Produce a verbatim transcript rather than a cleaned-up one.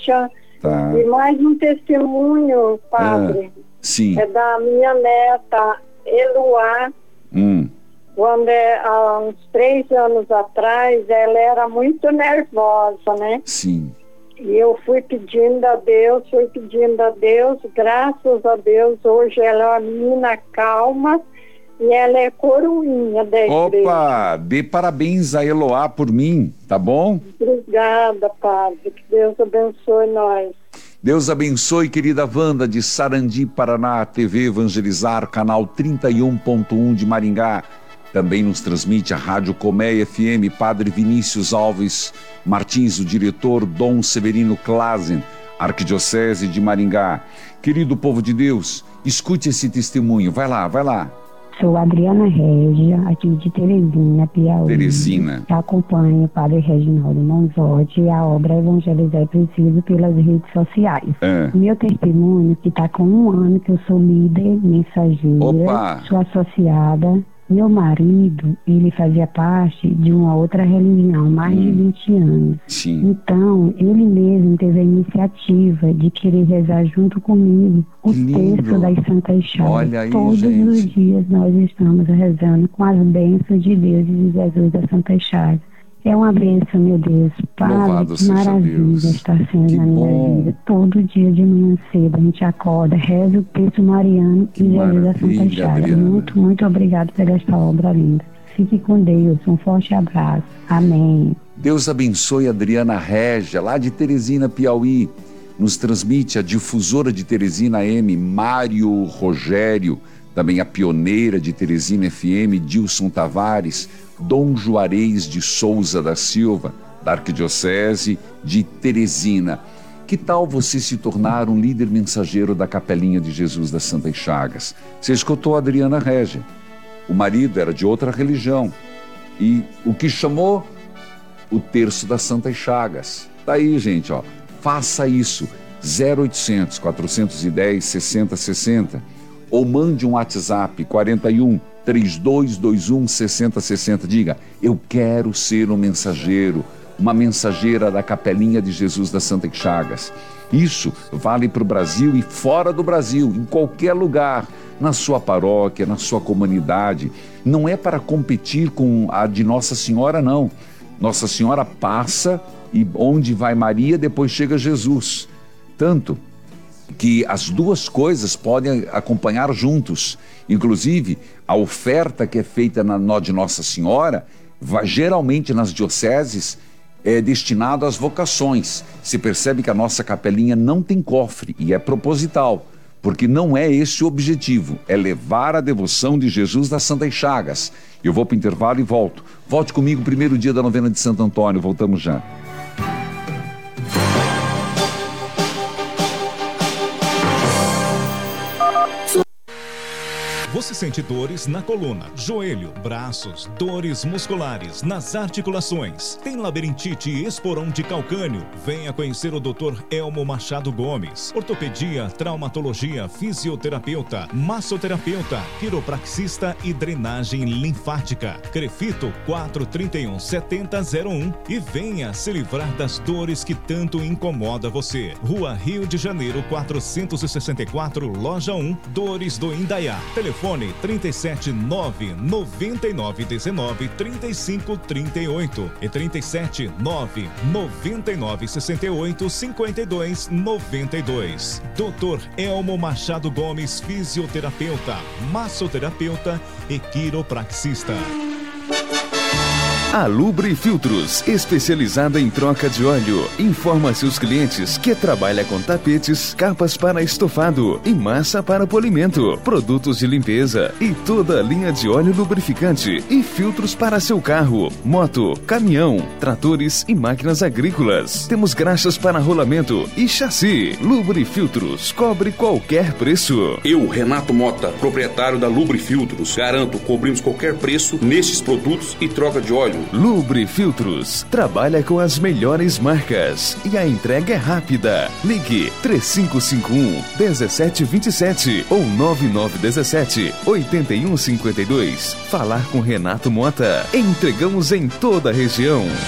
igreja. Tá. E mais um testemunho, padre. Ah, sim. É da minha neta, Eloá. Hum. Quando, é, há uns três anos atrás, ela era muito nervosa, né? Sim. E eu fui pedindo a Deus, fui pedindo a Deus, graças a Deus, hoje ela é uma menina calma e ela é coroinha da igreja. Opa, dê parabéns a Eloá por mim, tá bom? Obrigada, padre, que Deus abençoe nós. Deus abençoe, querida Wanda, de Sarandi, Paraná, T V Evangelizar, canal trinta e um ponto um de Maringá. Também nos transmite a Rádio Colmeia F M, Padre Vinícius Alves Martins, o diretor Dom Severino Klazen, Arquidiocese de Maringá. Querido povo de Deus, escute esse testemunho, vai lá, vai lá. Sou Adriana Régia, aqui de Teresina, Piauí. Teresina. Acompanho o Padre Reginaldo Manzotti e a obra Evangelizar é Preciso pelas redes sociais. É. Meu testemunho, que está com um ano que eu sou líder, mensageira, Opa. sou associada. Meu marido, ele fazia parte de uma outra religião, mais hum. de vinte anos. Sim. Então, ele mesmo teve a iniciativa de querer rezar junto comigo o texto das Santas Chagas. Olha aí, Todos gente. os dias nós estamos rezando com as bênçãos de Deus e de Jesus das Santas Chagas. É uma bênção, meu Deus. Padre, que maravilha está sendo que na minha bom. vida. Todo dia de manhã cedo a gente acorda, reza o texto mariano Que e Jesus da Santa maravilha, Chagas. Adriana. Muito, muito obrigado por esta obra linda. Fique com Deus. Um forte abraço. Amém. Deus abençoe a Adriana Régia, lá de Teresina, Piauí. Nos transmite a difusora de Teresina M, Mário Rogério, também a pioneira de Teresina F M, Dilson Tavares, Dom Juarez de Souza da Silva, da Arquidiocese de Teresina. Que tal você se tornar um líder mensageiro da Capelinha de Jesus das Santas Chagas? Você escutou a Adriana Régia. O marido era de outra religião. E o que chamou? O terço das Santas Chagas. Tá aí, gente, ó. Faça isso. zero oitocentos, quatrocentos e dez, sessenta sessenta. Ou mande um WhatsApp quarenta e um, trinta e dois vinte e um, sessenta sessenta. Diga, eu quero ser um mensageiro, uma mensageira da Capelinha de Jesus das Santas Chagas. Isso vale para o Brasil e fora do Brasil, em qualquer lugar, na sua paróquia, na sua comunidade. Não é para competir com a de Nossa Senhora, não. Nossa Senhora passa e onde vai Maria, depois chega Jesus. Tanto que as duas coisas podem acompanhar juntos. Inclusive, a oferta que é feita na nó de Nossa Senhora, vai, geralmente nas dioceses, é destinado às vocações. Se percebe que a nossa capelinha não tem cofre, e é proposital, porque não é esse o objetivo, é levar a devoção de Jesus das Santas Chagas. Eu vou para o intervalo e volto. Volte comigo, primeiro dia da novena de Santo Antônio, voltamos já. Você sente dores na coluna, joelho, braços, dores musculares, nas articulações. Tem labirintite e esporão de calcânio? Venha conhecer o doutor Elmo Machado Gomes. Ortopedia, traumatologia, fisioterapeuta, massoterapeuta, quiropraxista e drenagem linfática. Crefito quatro três um, sete zero zero um e venha se livrar das dores que tanto incomoda você. Rua Rio de Janeiro quatrocentos e sessenta e quatro, Loja um, Dores do Indaiá. Telefone Telefone trinta e sete, nove noventa e nove, dezenove, trinta e cinco, trinta e oito e trinta e sete, nove noventa e nove, sessenta e oito, cinquenta e dois, noventa e dois. doutor Elmo Machado Gomes, fisioterapeuta, massoterapeuta e quiropraxista. A Lubre Filtros, especializada em troca de óleo, informa seus clientes que trabalha com tapetes, capas para estofado e massa para polimento, produtos de limpeza e toda a linha de óleo lubrificante e filtros para seu carro, moto, caminhão, tratores e máquinas agrícolas. Temos graxas para rolamento e chassi. Lubre Filtros, cobre qualquer preço. Eu, Renato Mota, proprietário da Lubre Filtros, garanto, cobrimos qualquer preço nestes produtos e troca de óleo. Lubre Filtros trabalha com as melhores marcas e a entrega é rápida. Ligue três cinco cinco um, um sete dois sete ou nove nove um sete, oito um cinco dois. Falar com Renato Mota. Entregamos em toda a região.